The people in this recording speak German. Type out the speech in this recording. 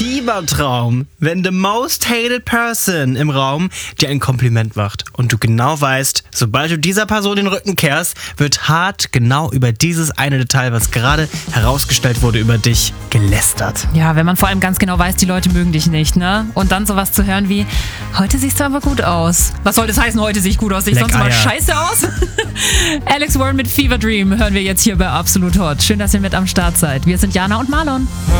Fiebertraum, wenn the most hated person im Raum dir ein Kompliment macht und du genau weißt, sobald du dieser Person den Rücken kehrst, wird hart genau über dieses eine Detail, was gerade herausgestellt wurde, über dich gelästert. Ja, wenn man vor allem ganz genau weiß, die Leute mögen dich nicht, ne? Und dann sowas zu hören wie, heute siehst du aber gut aus. Was soll das heißen, heute sehe ich gut aus? Sehe ich sonst immer scheiße aus? Alex Warren mit Fever Dream hören wir jetzt hier bei Absolut Hot. Schön, dass ihr mit am Start seid. Wir sind Jana und Marlon.